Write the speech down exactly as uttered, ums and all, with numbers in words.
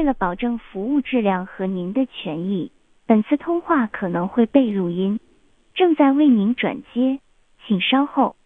了保证服务质量和您的权益，本次通话可能会被录音，正在为您转接，请稍后。